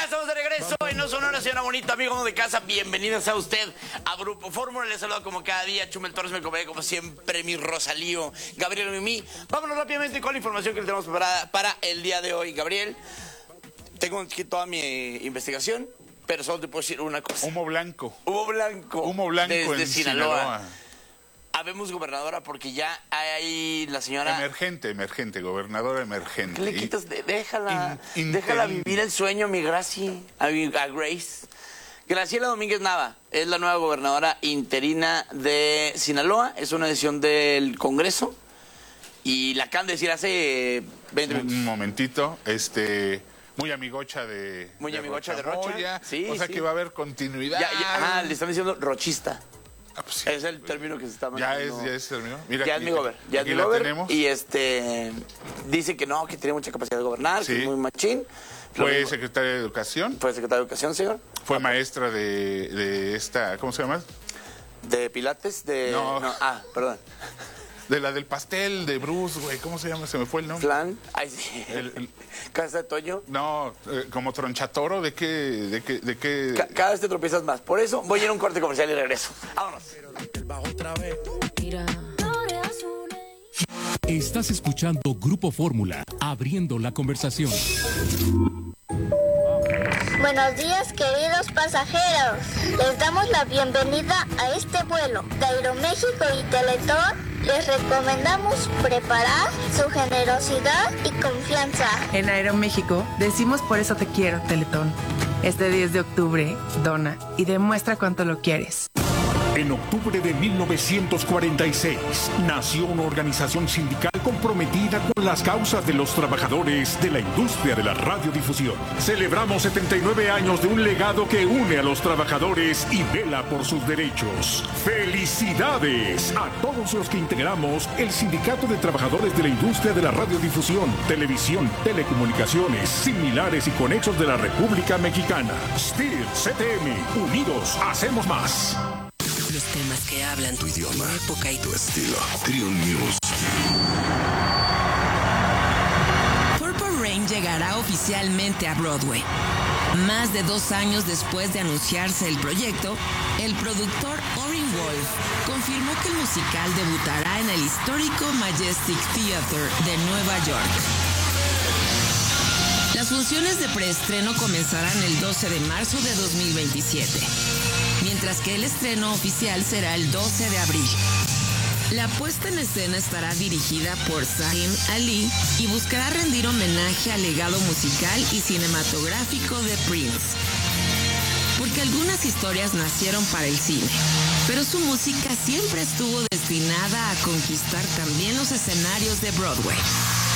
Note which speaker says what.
Speaker 1: estamos de regreso en No Sonora, señora bonita, amigo de casa. Bienvenidos a usted a Grupo Fórmula. Les saludo como cada día. Chumel Torres me acompaña como siempre, mi Rosalío, Gabriel Mimi. Vámonos rápidamente con la información que le tenemos preparada para el día de hoy. Gabriel, tengo aquí toda mi investigación, pero solo te puedo decir una cosa.
Speaker 2: Humo blanco.
Speaker 1: Humo blanco.
Speaker 2: Humo blanco
Speaker 1: desde
Speaker 2: en
Speaker 1: Sinaloa. Habemos gobernadora porque ya hay la señora...
Speaker 2: Emergente, gobernadora emergente.
Speaker 1: ¿Qué le quitas? Déjala vivir el sueño, mi Gracie, a Grace. Graciela Domínguez Nava es la nueva gobernadora interina de Sinaloa. Es una decisión del Congreso y la acaban de decir hace 20 minutos.
Speaker 2: Un momentito, muy amigocha de
Speaker 1: Rocha. Sí,
Speaker 2: o sea
Speaker 1: sí.
Speaker 2: que va a haber continuidad.
Speaker 1: Le están diciendo rochista.
Speaker 2: Pues sí.
Speaker 1: Es el término que se está manejando.
Speaker 2: Ya es término. Mira,
Speaker 1: ya es mi gober. Ya es mi gober. Y dice que no, que tiene mucha capacidad de gobernar,
Speaker 2: sí.
Speaker 1: que es muy machín.
Speaker 2: Fue secretaria de Educación.
Speaker 1: Fue secretaria de Educación, señor.
Speaker 2: Fue maestra de esta, ¿cómo se llama?
Speaker 1: ¿De Pilates? Perdón.
Speaker 2: De la del pastel de Bruce, güey, ¿cómo se llama? Se me fue el nombre.
Speaker 1: Flan. Ay, sí. ¿Casa de Toño?
Speaker 2: No, como tronchatoro, ¿de qué?
Speaker 1: Cada vez te tropiezas más. Por eso voy a ir a un corte comercial y regreso. Vámonos.
Speaker 3: Estás escuchando Grupo Fórmula, abriendo la conversación.
Speaker 4: Buenos días, queridos pasajeros. Les damos la bienvenida a este vuelo de Aeroméxico y Teletón. Les recomendamos preparar su generosidad y confianza.
Speaker 5: En Aeroméxico decimos por eso te quiero, Teletón. Este 10 de octubre, dona y demuestra cuánto lo quieres.
Speaker 6: En octubre de 1946 nació una organización sindical comprometida con las causas de los trabajadores de la industria de la radiodifusión. Celebramos 79 años de un legado que une a los trabajadores y vela por sus derechos. ¡Felicidades a todos los que integramos el Sindicato de Trabajadores de la Industria de la Radiodifusión, Televisión, Telecomunicaciones, Similares y Conexos de la República Mexicana! STIR, CTM, unidos hacemos más.
Speaker 7: Los temas que hablan tu idioma, tu época y tu estilo.
Speaker 8: Trio News.
Speaker 7: Purple Rain llegará oficialmente a Broadway. Más de 2 años después de anunciarse el proyecto, el productor Orin Wolf confirmó que el musical debutará en el histórico Majestic Theater de Nueva York. Las funciones de preestreno comenzarán el 12 de marzo de 2027. Mientras que el estreno oficial será el 12 de abril. La puesta en escena estará dirigida por Zayn Ali y buscará rendir homenaje al legado musical y cinematográfico de Prince. Porque algunas historias nacieron para el cine, pero su música siempre estuvo destinada a conquistar también los escenarios de Broadway.